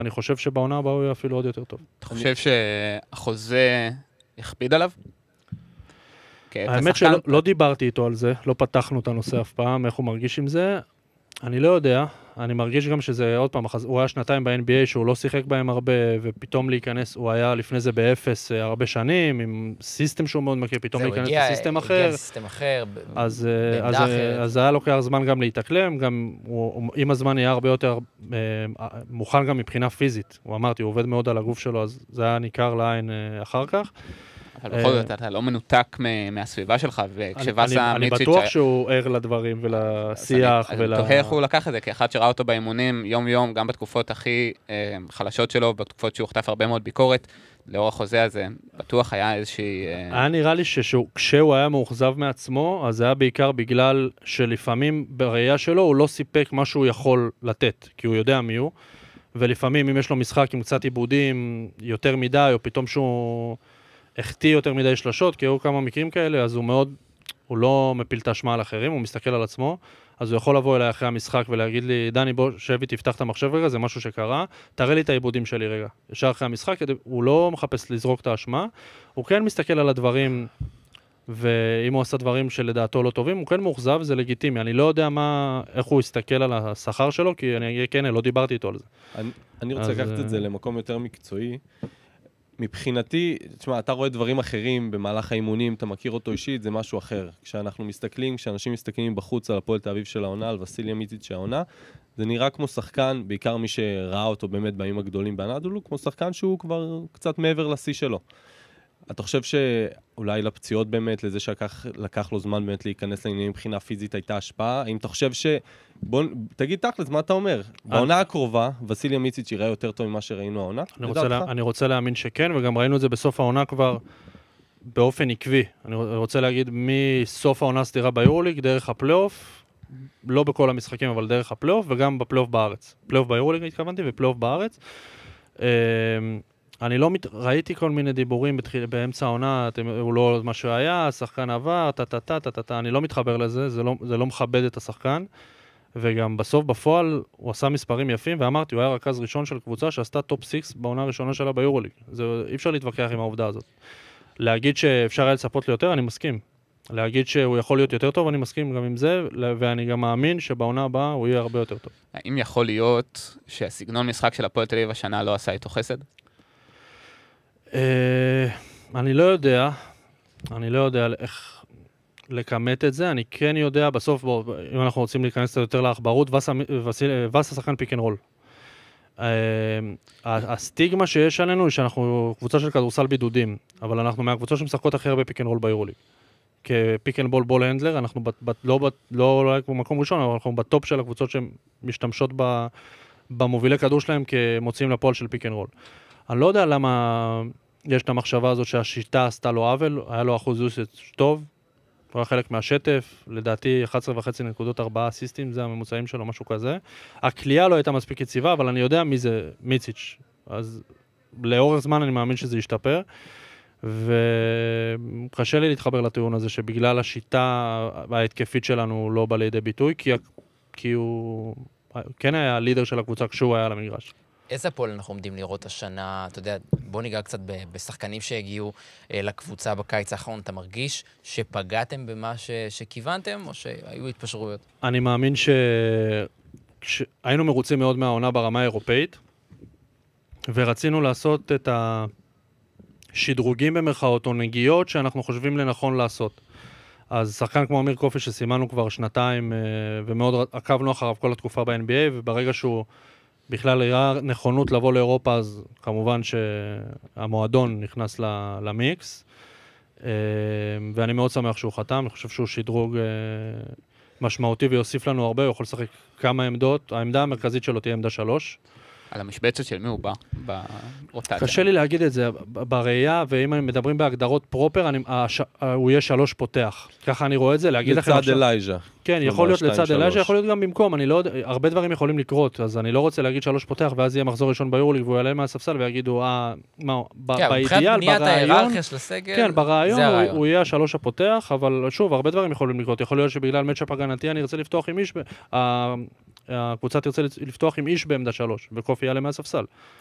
אני חושב שבעונה הבאה הוא יהיה אפילו עוד יותר טוב. אתה חושב שהחוזה יכביד עליו? האמת שלא דיברתי איתו על זה, לא פתחנו את הנושא אף פעם, איך הוא מרגיש עם זה. אני לא יודע, אני מרגיש גם שזה עוד פעם, הוא היה שנתיים ב-NBA שהוא לא שיחק בהם הרבה, ופתאום להיכנס, הוא היה לפני זה באפס הרבה שנים, עם סיסטם שהוא מאוד מכיר, פתאום להיכנס לסיסטם אחר. הגיע לסיסטם אחר, אז היה לוקח זמן גם להתאקלם, גם עם הזמן היה הרבה יותר מוכן גם מבחינה פיזית. הוא אמרתי, הוא עובד מאוד על הגוף שלו, אז זה היה ניכר לעין אחר כך. אבל בכל זאת, אתה לא מנותק מהסביבה שלך, וכשווסה אני בטוח שהוא ער לדברים ולשיח. אני תוהה איך הוא לקח את זה, כאחד שראה אותו באימונים יום-יום, גם בתקופות הכי חלשות שלו, בתקופות שהוא חטף הרבה מאוד ביקורת, לאור החוזה הזה, בטוח היה איזושהי... היה נראה לי שכשהוא היה מאוכזב מעצמו, אז זה היה בעיקר בגלל שלפעמים בראייה שלו הוא לא סיפק מה שהוא יכול לתת, כי הוא יודע מי הוא, ולפעמים אם יש לו משחק עם קצת עיבודים יותר מדי, או פתאום שהוא... החטיא יותר מדי שלשות, כי היו כמה מקרים כאלה, אז הוא לא מפיל את האשמה על אחרים, הוא מסתכל על עצמו, אז הוא יכול לבוא אליי אחרי המשחק ולהגיד לי, דני בוא, שבי, תפתח את המחשב רגע, זה משהו שקרה, תראה לי את העיבודים שלי רגע. ישר אחרי המשחק, הוא לא מחפש לזרוק את האשמה, הוא כן מסתכל על הדברים, ואם הוא עשה דברים שלדעתו לא טובים, הוא כן מאוכזב, זה לגיטימי. אני לא יודע איך הוא יסתכל על השכר שלו, כי אני כן, לא דיברתי איתו על זה. אני רוצה לקחת את זה למקום יותר מקצועי. מבחינתי, תשמע, אתה רואה דברים אחרים במהלך האימונים, אתה מכיר אותו אישית, זה משהו אחר. כשאנשים מסתכלים בחוץ על הפועל תל אביב של העונה, על וסיליה מיציץ' של העונה, זה נראה כמו שחקן, בעיקר מי שראה אותו באמת בימים הגדולים באנדולו, כמו שחקן שהוא כבר קצת מעבר לשיא שלו. אתה חושב שאולי לפציעות באמת, לזה שלקח לו זמן באמת להיכנס לעניינים מבחינה פיזית הייתה השפעה? האם אתה חושב בוא, תגיד תכלס, מה אתה אומר? בעונה הקרובה, וסיליה מיציץ' יראה יותר טוב ממה שראינו העונה? אני רוצה להאמין שכן, וגם ראינו את זה בסוף העונה כבר באופן עקבי. אני רוצה להגיד מסוף העונה סדירה ביורוליג, דרך הפלייאוף, לא בכל המשחקים, אבל דרך הפלייאוף, וגם בפלייאוף בארץ. פלייאוף ביורוליג התכוונתי, ופלייאוף בארץ. אני לא ראיתי כל מיני דיבורים באמצע העונה, הוא לא מה שהיה, השחקן עבר, אני לא מתחבר לזה, זה לא מכבד את השחקן. וגם בסוף בפועל הוא עשה מספרים יפים, ואמרתי, הוא היה רכז ראשון של קבוצה שעשתה טופ 6 בעונה הראשונה שלה ביורוליג. אי אפשר להתווכח עם העובדה הזאת. להגיד שאפשר היה לצפות ליותר, אני מסכים. להגיד שהוא יכול להיות יותר טוב, אני מסכים גם עם זה, ואני גם מאמין שבעונה הבאה הוא יהיה הרבה יותר טוב. האם יכול להיות שהסגנון משחק של הפועל תל אביב השנה לא עשה איתו חסד? אני לא יודע איך לקמת את זה, אני כן יודע, בסוף, אם אנחנו רוצים להיכנס יותר לאחברות, וסה שחקן פיק אנד רול. הסטיגמה שיש עלינו היא שאנחנו קבוצה של כדורסל בידודים, אבל אנחנו מהקבוצה שמשחקות הכי הרבה פיק אנד רול ביורוליג. כפיק אנד בול הנדלר, אנחנו לא רק במקום ראשון, אבל אנחנו בטופ של הקבוצות שמשתמשות במובילי כדור שלהם כמוציאים לפועל של פיק אנד רול. אני לא יודע למה יש את המחשבה הזאת שהשיטה עשתה לו עוול, היה לו אחוז יוסט טוב, הוא היה חלק מהשטף, לדעתי 11.5 נקודות 4 אסיסטים, זה הממוצעים שלו, משהו כזה. הקליעה לא הייתה מספיק יציבה, אבל אני יודע מי זה מיציץ', אז לאורך זמן אני מאמין שזה ישתפר, וקשה לי להתחבר לטיעון הזה שבגלל השיטה ההתקפית שלנו לא בא לידי ביטוי, כי הוא כן היה הלידר של הקבוצה כשהוא היה על המגרש. איזה הפועל אנחנו עומדים לראות השנה? אתה יודע, בוא ניגע קצת בשחקנים שהגיעו לקבוצה בקיץ האחרון. אתה מרגיש שפגעתם במה שכיוונתם, או שהיו התפשרויות? אני מאמין שהיינו מרוצים מאוד מהעונה ברמה האירופאית, ורצינו לעשות את השדרוגים במרכאות או נגיעות שאנחנו חושבים לנכון לעשות. אז שחקן כמו אמיר קופי שסימנו כבר שנתיים, ומאוד עקבנו אחריו כל התקופה ב-NBA, וברגע שהוא בכלל היה נכונות לבוא לאירופה, אז כמובן שהמועדון נכנס למיקס, ואני מאוד שמח שהוא חתם, אני חושב שהוא שדרוג משמעותי ויוסיף לנו הרבה, הוא יכול לשחק כמה עמדות, העמדה המרכזית שלו תהיה עמדה 3. על המשבצת של מי הוא בא ברוטציה? קשה לי להגיד את זה בראייה, ואם מדברים בהגדרות פרופר, הוא יהיה 3 פותח. ככה אני רואה את זה, להגיד לכם לצד אלייז'ה. כן, יכול להיות לצד אלייז'ה, יכול להיות גם במקום, הרבה דברים יכולים לקרות, אז אני לא רוצה להגיד 3 פותח, ואז יהיה מחזור ראשון ביורוליג, והוא יעלה מהספסל ויגידו, באידיאל, ברעיון, הוא יהיה 3 הפותח, אבל שוב, הרבה דברים יכולים לקרות, יכול להיות שבגלל מצ'אפ הגנתי אני ארצה לפתוח עם איש, הקבוצה תרצה לפתוח עם איש בעמדה 3, וקוף יעלה מהספסל.